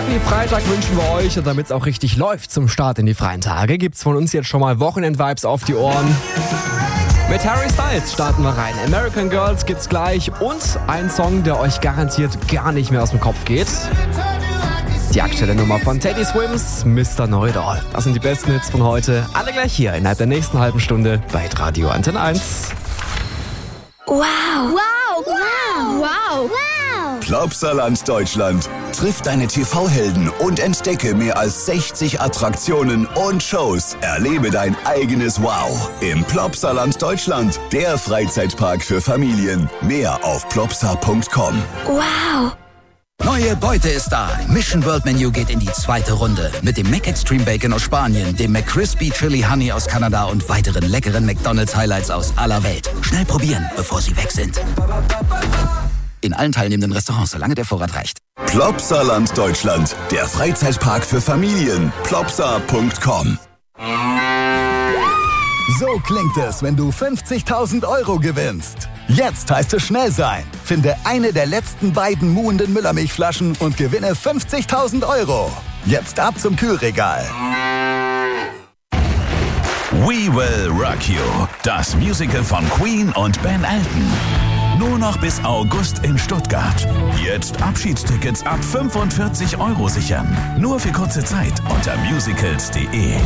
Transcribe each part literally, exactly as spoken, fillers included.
Happy Freitag wünschen wir euch, und damit es auch richtig läuft zum Start in die freien Tage, gibt's von uns jetzt schon mal Wochenend-Vibes auf die Ohren. Mit Harry Styles starten wir rein. American Girls gibt's gleich und ein Song, der euch garantiert gar nicht mehr aus dem Kopf geht. Die aktuelle Nummer von Teddy Swims, Mister Know-It-All. Das sind die besten Hits von heute. Alle gleich hier innerhalb der nächsten halben Stunde bei Radio Antenne eins. Wow. Wow. Wow. Wow. Wow. Plopsaland Deutschland. Triff deine T V-Helden und entdecke mehr als sechzig Attraktionen und Shows. Erlebe dein eigenes Wow im Plopsaland Deutschland, der Freizeitpark für Familien. Mehr auf plopsa punkt com. Wow. Neue Beute ist da. Mission World Menu geht in die zweite Runde. Mit dem Mac Extreme Bacon aus Spanien, dem McCrispy Chili Honey aus Kanada und weiteren leckeren McDonald's Highlights aus aller Welt. Schnell probieren, bevor sie weg sind. In allen teilnehmenden Restaurants, solange der Vorrat reicht. Plopsaland Deutschland, der Freizeitpark für Familien. plopsa punkt com. So klingt es, wenn du fünfzigtausend Euro gewinnst. Jetzt heißt es schnell sein. Finde eine der letzten beiden muhenden Müllermilchflaschen und gewinne fünfzigtausend Euro. Jetzt ab zum Kühlregal. We Will Rock You, das Musical von Queen und Ben Elton. Nur noch bis August in Stuttgart. Jetzt Abschiedstickets ab fünfundvierzig Euro sichern. Nur für kurze Zeit unter musicals punkt de.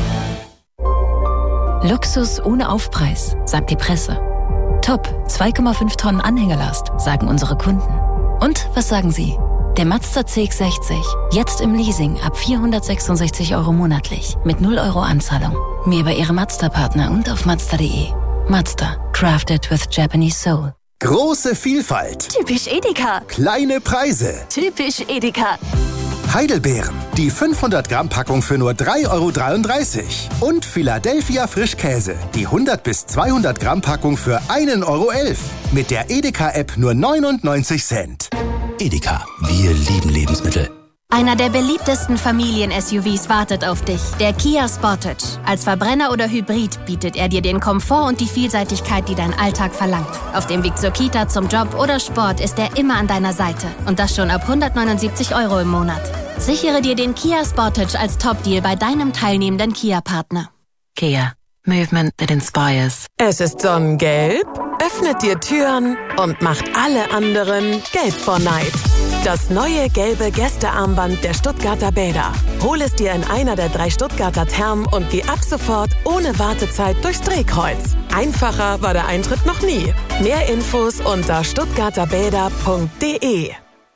Luxus ohne Aufpreis, sagt die Presse. Top, zwei Komma fünf Tonnen Anhängerlast, sagen unsere Kunden. Und was sagen Sie? Der Mazda C X sechzig, jetzt im Leasing ab vierhundertsechsundsechzig Euro monatlich, mit null Euro Anzahlung. Mehr bei Ihrem Mazda-Partner und auf mazda punkt de. Mazda, crafted with Japanese soul. Große Vielfalt. Typisch Edeka. Kleine Preise. Typisch Edeka. Heidelbeeren. Die fünfhundert Gramm Packung für nur drei Euro dreiunddreißig. Und Philadelphia Frischkäse. Die hundert bis zweihundert Gramm Packung für ein Euro elf. Mit der Edeka-App nur neunundneunzig Cent. Edeka, wir lieben Lebensmittel. Einer der beliebtesten Familien-S U Vs wartet auf dich, der Kia Sportage. Als Verbrenner oder Hybrid bietet er dir den Komfort und die Vielseitigkeit, die dein Alltag verlangt. Auf dem Weg zur Kita, zum Job oder Sport ist er immer an deiner Seite. Und das schon ab hundertneunundsiebzig Euro im Monat. Sichere dir den Kia Sportage als Top-Deal bei deinem teilnehmenden Kia-Partner. Kia. Movement that inspires. Es ist sonnengelb, öffnet dir Türen und macht alle anderen gelb vor Neid. Das neue gelbe Gästearmband der Stuttgarter Bäder. Hol es dir in einer der drei Stuttgarter Thermen und geh ab sofort ohne Wartezeit durchs Drehkreuz. Einfacher war der Eintritt noch nie. Mehr Infos unter stuttgarterbäder punkt de.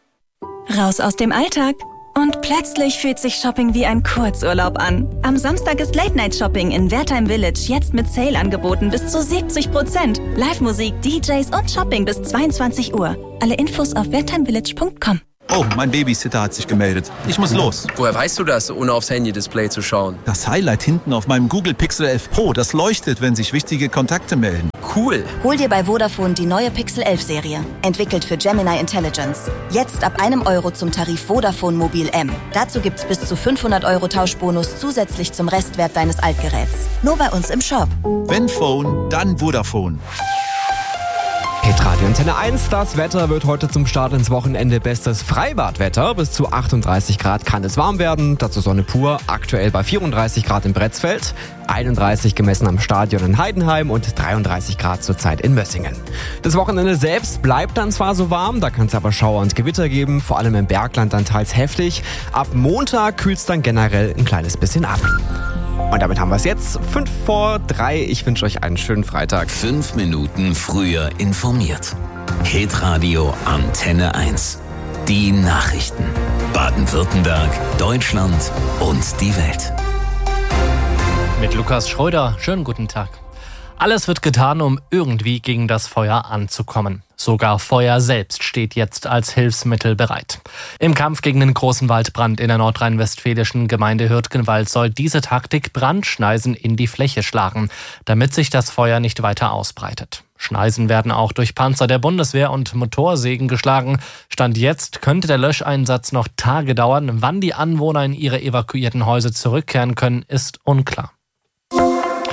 Raus aus dem Alltag. Und plötzlich fühlt sich Shopping wie ein Kurzurlaub an. Am Samstag ist Late-Night-Shopping in Wertheim Village jetzt mit Sale-Angeboten bis zu siebzig Prozent. Live-Musik, D Js und Shopping bis zweiundzwanzig Uhr. Alle Infos auf wertheimvillage punkt com. Oh, mein Babysitter hat sich gemeldet. Ich muss los. Woher weißt du das, ohne aufs Handy-Display zu schauen? Das Highlight hinten auf meinem Google Pixel elf Pro, das leuchtet, wenn sich wichtige Kontakte melden. Cool. Hol dir bei Vodafone die neue Pixel elf Serie. Entwickelt für Gemini Intelligence. Jetzt ab einem Euro zum Tarif Vodafone Mobil M. Dazu gibt's bis zu fünfhundert Euro Tauschbonus zusätzlich zum Restwert deines Altgeräts. Nur bei uns im Shop. Wenn Phone, dann Vodafone. Hitradio Antenne eins, das Wetter wird heute zum Start ins Wochenende bestes Freibadwetter. Bis zu achtunddreißig Grad kann es warm werden, dazu Sonne pur, aktuell bei vierunddreißig Grad in Bretzfeld, einunddreißig gemessen am Stadion in Heidenheim und dreiunddreißig Grad zurzeit in Mössingen. Das Wochenende selbst bleibt dann zwar so warm, da kann es aber Schauer und Gewitter geben, vor allem im Bergland dann teils heftig. Ab Montag kühlt es dann generell ein kleines bisschen ab. Und damit haben wir es jetzt. Fünf vor drei. Ich wünsche euch einen schönen Freitag. Fünf Minuten früher informiert. Hitradio Antenne eins. Die Nachrichten. Baden-Württemberg, Deutschland und die Welt. Mit Lukas Schröder. Schönen guten Tag. Alles wird getan, um irgendwie gegen das Feuer anzukommen. Sogar Feuer selbst steht jetzt als Hilfsmittel bereit. Im Kampf gegen den großen Waldbrand in der nordrhein-westfälischen Gemeinde Hürtgenwald soll diese Taktik Brandschneisen in die Fläche schlagen, damit sich das Feuer nicht weiter ausbreitet. Schneisen werden auch durch Panzer der Bundeswehr und Motorsägen geschlagen. Stand jetzt könnte der Löscheinsatz noch Tage dauern. Wann die Anwohner in ihre evakuierten Häuser zurückkehren können, ist unklar.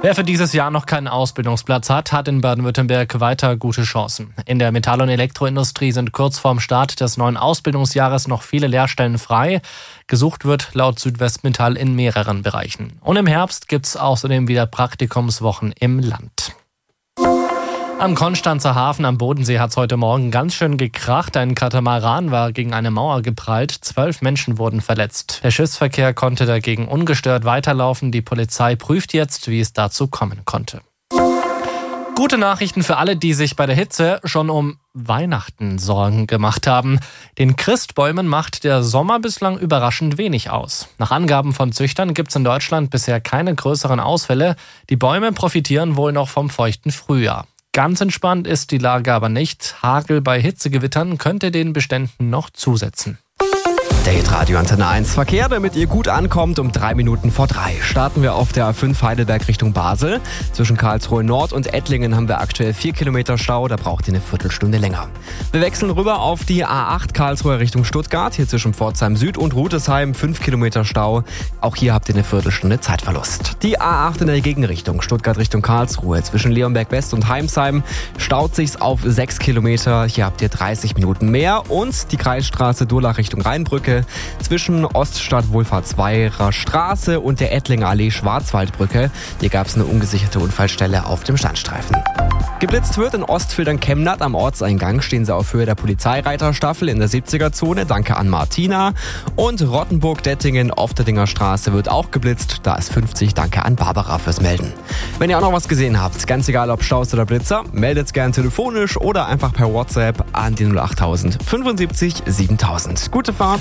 Wer für dieses Jahr noch keinen Ausbildungsplatz hat, hat in Baden-Württemberg weiter gute Chancen. In der Metall- und Elektroindustrie sind kurz vorm Start des neuen Ausbildungsjahres noch viele Lehrstellen frei. Gesucht wird laut Südwestmetall in mehreren Bereichen. Und im Herbst gibt es außerdem wieder Praktikumswochen im Land. Am Konstanzer Hafen am Bodensee hat es heute Morgen ganz schön gekracht. Ein Katamaran war gegen eine Mauer geprallt. Zwölf Menschen wurden verletzt. Der Schiffsverkehr konnte dagegen ungestört weiterlaufen. Die Polizei prüft jetzt, wie es dazu kommen konnte. Gute Nachrichten für alle, die sich bei der Hitze schon um Weihnachten Sorgen gemacht haben. Den Christbäumen macht der Sommer bislang überraschend wenig aus. Nach Angaben von Züchtern gibt es in Deutschland bisher keine größeren Ausfälle. Die Bäume profitieren wohl noch vom feuchten Frühjahr. Ganz entspannt ist die Lage aber nicht. Hagel bei Hitzegewittern könnte den Beständen noch zusetzen. Der Hitradio Antenne eins Verkehr, damit ihr gut ankommt, um drei Minuten vor drei. Starten wir auf der A fünf Heidelberg Richtung Basel. Zwischen Karlsruhe Nord und Ettlingen haben wir aktuell vier Kilometer Stau, da braucht ihr eine Viertelstunde länger. Wir wechseln rüber auf die A acht Karlsruhe Richtung Stuttgart. Hier zwischen Pforzheim Süd und Rutesheim fünf Kilometer Stau. Auch hier habt ihr eine Viertelstunde Zeitverlust. Die A acht in der Gegenrichtung, Stuttgart Richtung Karlsruhe. Zwischen Leonberg West und Heimsheim staut sich's auf sechs Kilometer. Hier habt ihr dreißig Minuten mehr. Und die Kreisstraße Durlach Richtung Rheinbrücke. Zwischen Oststadt Wohlfahrtszweier Straße und der Ettlinger Allee Schwarzwaldbrücke. Hier gab es eine ungesicherte Unfallstelle auf dem Standstreifen. Geblitzt wird in Ostfildern-Chemnat am Ortseingang. Stehen sie auf Höhe der Polizeireiterstaffel in der siebziger-Zone. Danke an Martina. Und Rottenburg-Dettingen, Ofterdinger Straße wird auch geblitzt. Da ist fünfzig. Danke an Barbara fürs Melden. Wenn ihr auch noch was gesehen habt, ganz egal ob Staus oder Blitzer, meldet es gern telefonisch oder einfach per WhatsApp an die null acht tausend fünfundsiebzig siebentausend. Gute Fahrt.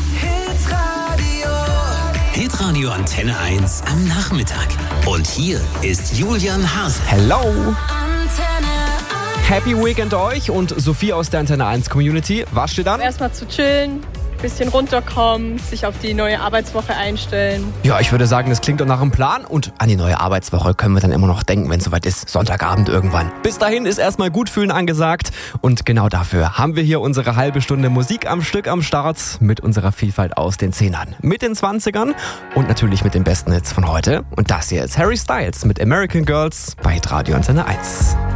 Hitradio Antenne eins am Nachmittag. Und hier ist Julian Hase. Hello. Happy Weekend euch und Sophie aus der Antenne eins Community. Was steht an? Erstmal zu chillen, bisschen runterkommen, sich auf die neue Arbeitswoche einstellen. Ja, ich würde sagen, das klingt doch nach einem Plan. Und an die neue Arbeitswoche können wir dann immer noch denken, wenn es soweit ist. Sonntagabend irgendwann. Bis dahin ist erstmal gut fühlen angesagt. Und genau dafür haben wir hier unsere halbe Stunde Musik am Stück am Start. Mit unserer Vielfalt aus den Zehnern, mit den Zwanzigern und natürlich mit den besten Hits von heute. Und das hier ist Harry Styles mit American Girls bei Radio Antenne eins.